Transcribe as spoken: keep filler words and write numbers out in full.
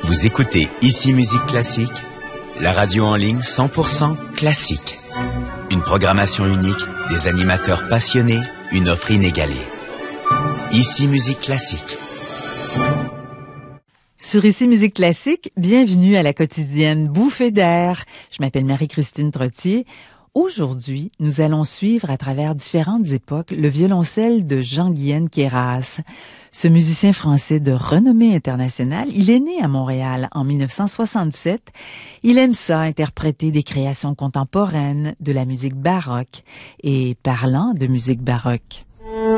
Vous écoutez Ici Musique Classique, la radio en ligne cent pour cent classique. Une programmation unique, des animateurs passionnés, une offre inégalée. Ici Musique Classique. Sur Ici Musique Classique, bienvenue à la quotidienne Bouffée d'air. Je m'appelle Marie-Christine Trottier. Aujourd'hui, nous allons suivre à travers différentes époques le violoncelle de Jean-Guihen Queyras. Ce musicien français de renommée internationale, il est né à Montréal en dix-neuf cent soixante-sept. Il aime ça, interpréter des créations contemporaines, de la musique baroque. Et parlant de musique baroque,